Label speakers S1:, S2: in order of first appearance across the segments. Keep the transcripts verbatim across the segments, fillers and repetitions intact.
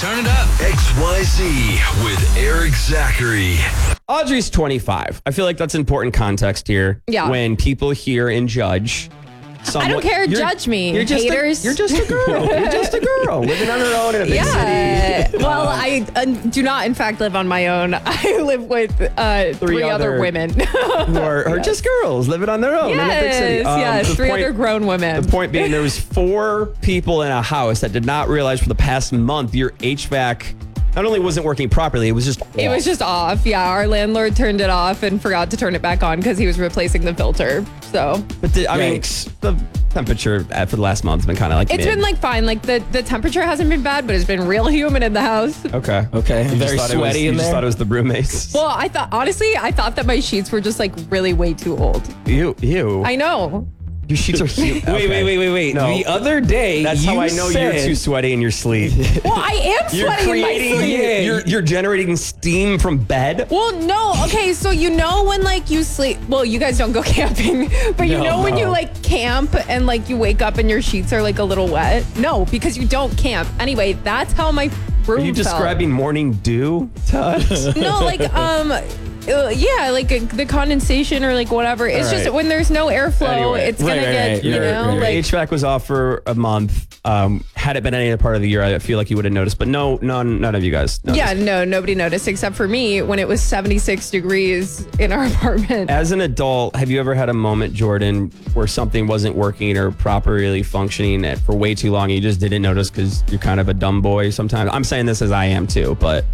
S1: Turn it up.
S2: X Y Z with Eric Zachary.
S3: Audrey's twenty-five. I feel like that's important context here.
S4: Yeah.
S3: When people hear and judge.
S4: I don't care. Judge me,
S3: you're just
S4: haters.
S3: A, you're just a girl. You're just a girl living on her own in a big
S4: yeah.
S3: city.
S4: Well, I uh, do not, in fact, live on my own. I live with uh, three, three other, other women
S3: who are, are yes. just girls living on their own
S4: yes,
S3: in a big city. Um,
S4: yes, three point, other grown women.
S3: The point being, there was four people in a house that did not realize for the past month your H V A C not only wasn't working properly, it was just off.
S4: It was just off. Yeah, our landlord turned it off and forgot to turn it back on because he was replacing the filter. So,
S3: but the, I mean, the temperature for the last month has been kind of like
S4: it's
S3: mid.
S4: been like fine. Like the, the temperature hasn't been bad, but it's been real humid in the house.
S3: Okay.
S5: Okay.
S3: You
S5: Very
S3: sweaty
S5: was,
S3: in
S5: you
S3: there. You
S5: just
S3: thought it was the roommates.
S4: Well, I thought honestly, I thought that my sheets were just like really way too old.
S3: Ew, ew.
S4: I know.
S3: Your sheets are huge.
S5: Okay. Wait, wait, wait, wait, wait. No. The other day,
S3: that's
S5: you
S3: how I know
S5: said,
S3: you're too sweaty in your sleep.
S4: Well, I am sweaty
S3: you're creating,
S4: in my sleep.
S3: Yeah, you're, you're generating steam from bed.
S4: Well, no. Okay, so you know when like you sleep. Well, you guys don't go camping, but you
S5: no,
S4: know when
S5: no.
S4: you like camp and like you wake up and your sheets are like a little wet. No, because you don't camp. Anyway, that's how my room
S3: Are you
S4: felt.
S3: describing morning dew to us?
S4: No, like um. Uh, yeah, like uh, the condensation or like whatever. It's
S3: right.
S4: just when there's no airflow,
S3: Anyway.
S4: it's gonna
S5: Right, right,
S4: get
S5: right.
S4: you
S5: Your-
S4: know
S5: your
S4: like
S3: H V A C was off for a month. Um, had it been any other part of the year, I feel like you would have noticed. But no, none, none of you guys noticed.
S4: yeah, no, nobody noticed except for me when it was seventy-six degrees in our apartment.
S3: As an adult, have you ever had a moment, Jordan, where something wasn't working or properly functioning at, for way too long and you just didn't notice because you're kind of a dumb boy sometimes? I'm saying this as I am too, but...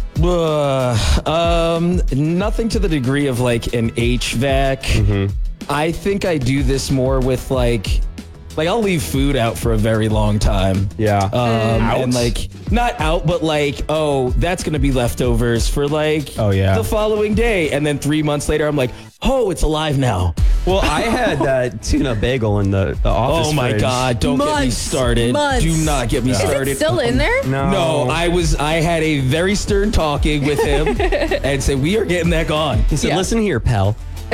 S5: Uh, um, nothing to the degree of like an H V A C. Mm-hmm. I think I do this more with like... Like, I'll leave food out for a very long time.
S3: Yeah.
S5: Um,
S3: Out?
S5: and, like, not out, but, like, oh, that's going to be leftovers for, like,
S3: Oh, yeah.
S5: the following day. And then three months later, I'm like, oh, it's alive now.
S3: Well, I had that tuna bagel in the, the office
S5: Oh, my
S3: fridge.
S5: God. Don't get me
S4: Months.
S5: started.
S4: Months.
S5: Do not get me
S4: Is
S5: started.
S4: it still in there?
S3: No.
S5: No, I was. I had a very stern talking with him and said, we are getting that gone.
S3: He said,
S4: Yeah.
S3: listen here, pal. Um,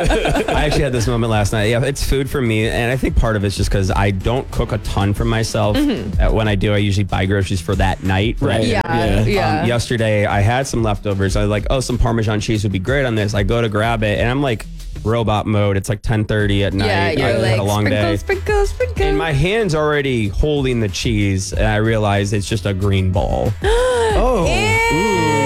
S3: I actually had this moment last night. Yeah, it's food for me, and I think part of it's just because I don't cook a ton for myself.
S4: Mm-hmm.
S3: Uh, when I do, I usually buy groceries for that night.
S5: Right.
S4: Yeah,
S5: Yeah.
S4: yeah.
S3: Um, yesterday, I had some leftovers. I was like, oh, some Parmesan cheese would be great on this. I go to grab it, and I'm like robot mode. It's like ten thirty at night.
S4: yeah, you're
S3: I
S4: like
S3: had a long
S4: sprinkle,
S3: day.
S4: sprinkle, sprinkle.
S3: And my hand's already holding the cheese, and I realize it's just a green ball.
S5: Oh.
S4: Ew.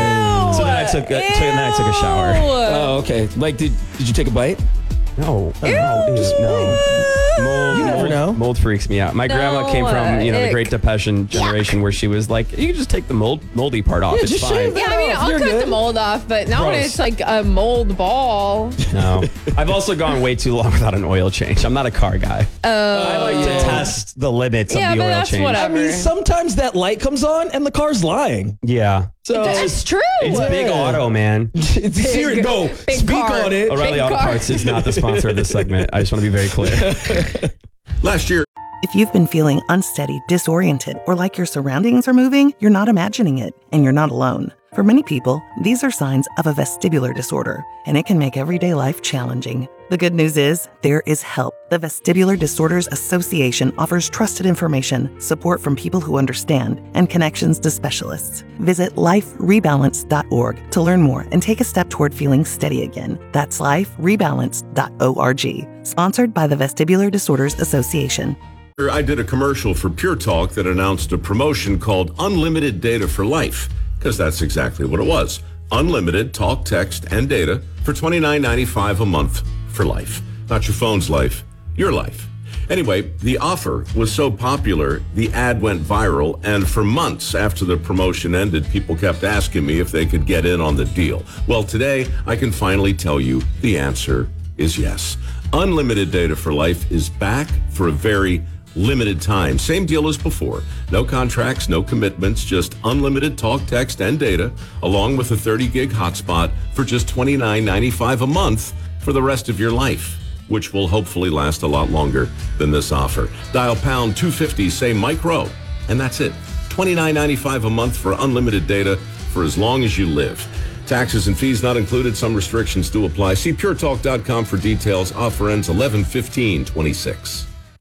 S3: So then I took a, took, then I took a shower.
S5: Oh, okay. Like, did did you take a bite?
S3: No, no, ew, no. Mold,
S5: You never
S3: mold,
S5: know.
S3: Mold freaks me out. My
S4: No,
S3: grandma came from, you know, the
S4: ick.
S3: Great Depression generation where she was like, you can just take the mold, moldy part off.
S5: Yeah,
S3: it's
S5: just
S3: fine.
S5: shave
S4: Yeah, I mean,
S5: off.
S4: I'll
S5: You're
S4: cut
S5: good.
S4: the mold off, but not when
S3: Gross.
S4: it's like a mold ball.
S3: No. I've also gone way too long without an oil change. I'm not a car guy.
S4: Oh,
S3: I like to test the limits
S4: Yeah,
S3: of the
S4: but
S3: oil
S4: that's
S3: change.
S5: I
S4: whatever.
S5: mean, sometimes that light comes on and the car's lying.
S3: Yeah.
S5: So
S4: That's true.
S3: It's big
S5: Yeah.
S3: auto, man.
S5: It's serious. No,
S4: big
S5: speak
S4: car.
S5: on it.
S3: O'Reilly
S4: Big
S3: Auto
S4: car.
S3: Parts is not the sponsor of this segment. I just want to be very clear.
S2: Last year,
S6: If you've been feeling unsteady, disoriented, or like your surroundings are moving, you're not imagining it, and you're not alone. For many people, these are signs of a vestibular disorder, and it can make everyday life challenging. The good news is, there is help. The Vestibular Disorders Association offers trusted information, support from people who understand, and connections to specialists. Visit life rebalance dot org to learn more and take a step toward feeling steady again. That's life rebalance dot org. Sponsored by the Vestibular Disorders Association.
S7: I did a commercial for Pure Talk that announced a promotion called Unlimited Data for Life, because that's exactly what it was. Unlimited talk, text, and data for twenty-nine ninety-five a month for life. Not your phone's life, your life. Anyway, the offer was so popular, the ad went viral, and for months after the promotion ended, people kept asking me if they could get in on the deal. Well, today, I can finally tell you the answer is yes. Unlimited Data for Life is back for a very limited time. Same deal as before. No contracts, no commitments, just unlimited talk, text, and data, along with a thirty gig hotspot for just twenty-nine ninety-five a month for the rest of your life, which will hopefully last a lot longer than this offer. Dial pound two fifty, say Mike Rowe, and that's it. twenty-nine ninety-five a month for unlimited data for as long as you live. Taxes and fees not included. Some restrictions do apply. See pure talk dot com for details. Offer ends eleven fifteen twenty-six.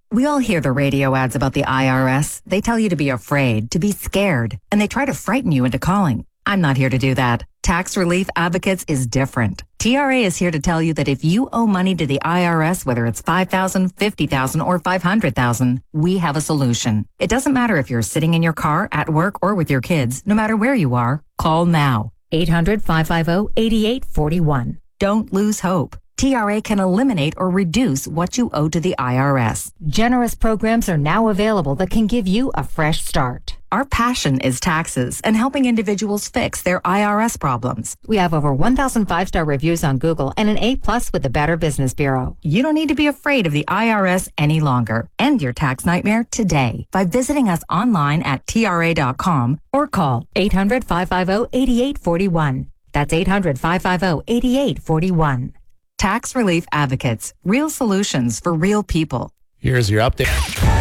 S1: We all hear the radio ads about the I R S. They tell you to be afraid, to be scared, and they try to frighten you into calling. I'm not here to do that. Tax Relief Advocates is different. T R A is here to tell you that if you owe money to the I R S, whether it's five thousand dollars, fifty thousand dollars, or five hundred thousand dollars, we have a solution. It doesn't matter if you're sitting in your car, at work, or with your kids. No matter where you are, call now.
S8: eight hundred, five five zero, eight eight four one.
S1: Don't lose hope. T R A can eliminate or reduce what you owe to the I R S.
S8: Generous programs are now available that can give you a fresh start.
S1: Our passion is taxes and helping individuals fix their I R S problems.
S8: We have over one thousand five-star reviews on Google and an A plus with the Better Business Bureau.
S1: You don't need to be afraid of the I R S any longer. End your tax nightmare today by visiting us online at T R A dot com
S8: or call eight hundred, five five zero, eight eight four one. That's eight hundred, five five zero, eight eight four one.
S1: Tax Relief Advocates. Real solutions for real people.
S9: Here's your update.